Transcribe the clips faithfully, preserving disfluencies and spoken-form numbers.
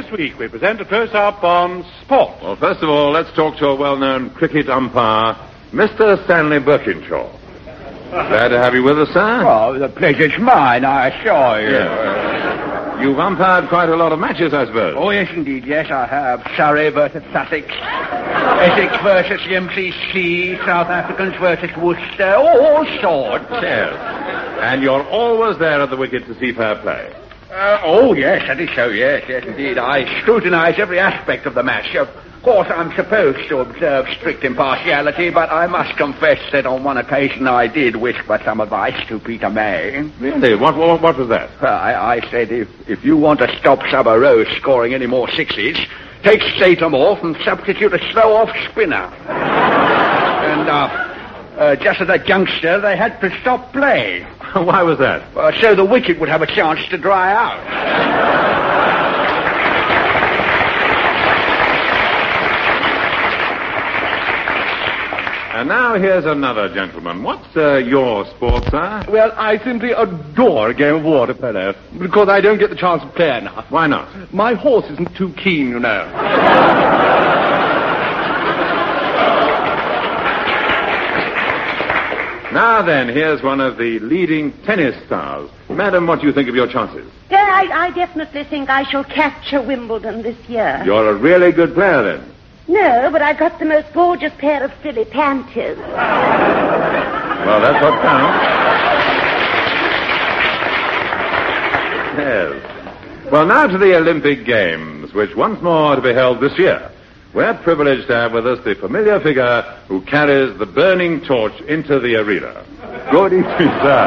This week we present a close-up on sport. Well, first of all, let's talk to a well-known cricket umpire, Mister Stanley Birkinshaw. Glad to have you with us, sir. Oh, the pleasure's mine, I assure you. Yeah. You've umpired quite a lot of matches, I suppose. Oh, yes, indeed, yes, I have. Surrey versus Sussex, Essex versus the M C C, South Africans versus Worcester, all sorts. Yes. And you're always there at the wicket to see fair play. Uh, oh, yes, that is so, yes, yes, indeed. I scrutinize every aspect of the match. Of course, I'm supposed to observe strict impartiality, but I must confess that on one occasion I did whisper some advice to Peter May. Really? What, what, what was that? Well, I, I said, if, if you want to stop Summer Rose scoring any more sixes, take Statham off and substitute a slow-off spinner. and, uh... Uh, just as a youngster, they had to stop play. Why was that? Uh, so the wicket would have a chance to dry out. And now here's another gentleman. What's uh, your sport, sir? Well, I simply adore a game of water polo, because I don't get the chance to play enough. Why not? My horse isn't too keen, you know. Now then, here's one of the leading tennis stars. Madam, what do you think of your chances? Yeah, I, I definitely think I shall capture Wimbledon this year. You're a really good player, then. No, but I've got the most gorgeous pair of silly panties. Well, that's what counts. Yes. Well, now to the Olympic Games, which once more are to be held this year. We're privileged to have with us the familiar figure who carries the burning torch into the arena. Good evening, sir.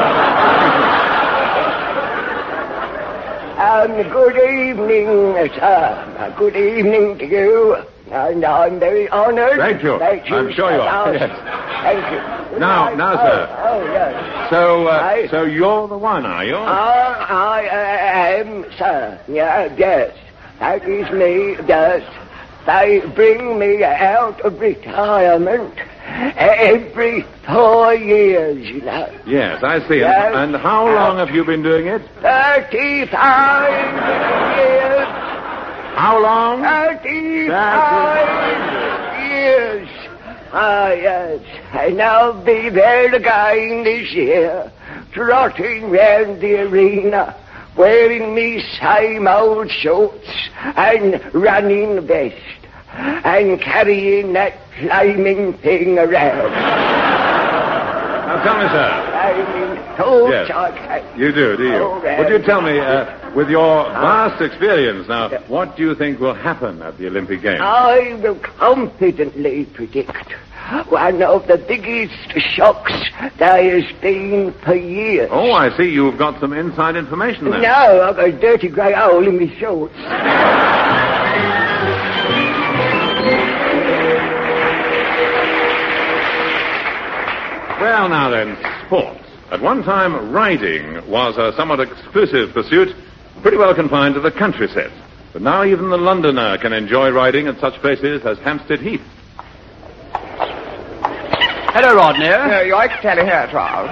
Um, good evening, sir. Good evening to you. And I'm very honored. Thank you. Thank you. I'm sure you are. Yes. Thank you. Now, I, now, oh, sir. Oh, yes. So, uh, I, so you're the one, are you? Uh, I uh, am, sir. Yeah, yes. That is me, yes. They bring me out of retirement every four years, you know. Yes, I see. Yes. And how long have you been doing it? Thirty-five years. How long? Thirty-five years. Ah, yes. And I'll be there again this year, trotting round the arena, wearing me same old shorts and running vest, and carrying that flaming thing around. Now tell me, sir. Flaming torch, Yes. I can. You do, do you? Oh, well. Would you tell me, uh, with your vast experience now, what do you think will happen at the Olympic Games? I will confidently predict one of the biggest shocks there has been for years. Oh, I see. You've got some inside information there. No, I've got a dirty grey hole in my shorts. Well, now then, sports. At one time, riding was a somewhat exclusive pursuit, pretty well confined to the country set. But now even the Londoner can enjoy riding at such places as Hampstead Heath. Hello, Rodney. Uh, you like to tell you here, Charles.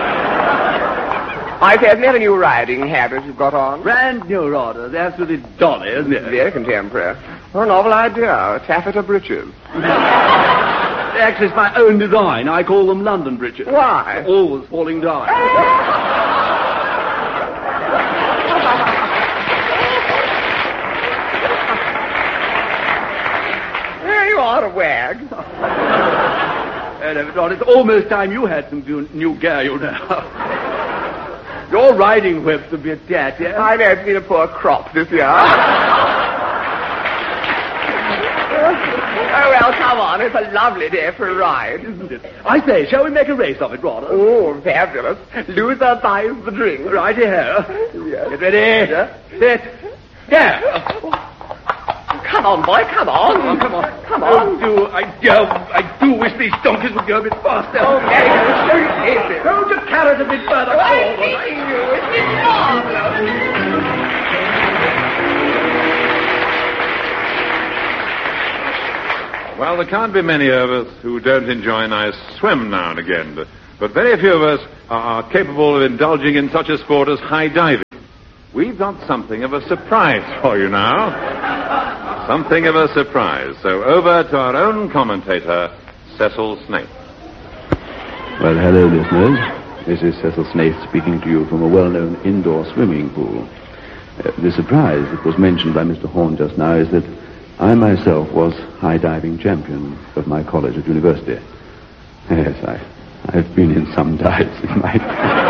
I say, isn't that a new riding habit you've got on? Brand new, Rodder. It's absolutely dolly, isn't it? Very contemporary. What a novel idea. Taffeta breeches. Actually, it's my own design. I call them London breeches. Why? Always falling down. There you are, a wag. And, uh, it's almost time you had some new, new gear, you know. Your riding whip's a bit tatty. Yeah? I know it's been a poor crop this year. Oh, well, come on. It's a lovely day for a ride, isn't it? I say, shall we make a race of it, Rodder? Oh, fabulous. Loser buys the drink. Righty here. Yes. Get ready. Yeah. Set. Go. Come on, boy, come on. Oh, come on. Come Oh, on. do, I do, I do wish these donkeys would go a bit faster. Oh, Mary, you're so easy. Hold your carrot a bit further Oh, I'm forward. teaching you. It's marvelous. Well, there can't be many of us who don't enjoy a nice swim now and again, but, but very few of us are capable of indulging in such a sport as high diving. We've got something of a surprise for you now. Something of a surprise. So over to our own commentator, Cecil Snaith. Well, hello, listeners. This is Cecil Snaith speaking to you from a well-known indoor swimming pool. Uh, the surprise that was mentioned by Mister Horn just now is that I myself was high diving champion of my college at university. Yes, I, I've been in some dives in my...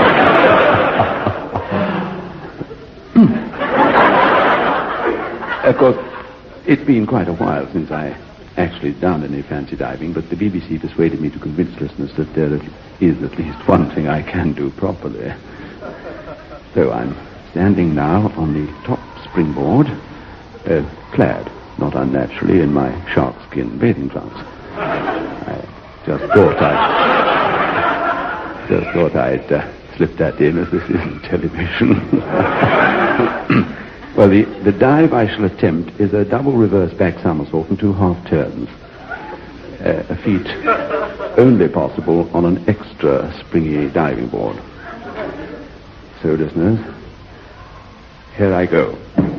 Of course, it's been quite a while since I actually done any fancy diving, but the B B C persuaded me to convince listeners that there is at least one thing I can do properly. So I'm standing now on the top springboard, uh, clad, not unnaturally, in my sharkskin bathing trunks. I just thought I'd... just thought I'd uh, slip that in, as this isn't television. Well, the, the dive I shall attempt is a double reverse back somersault and two half turns. Uh, a feat only possible on an extra springy diving board. So, listeners, here I go.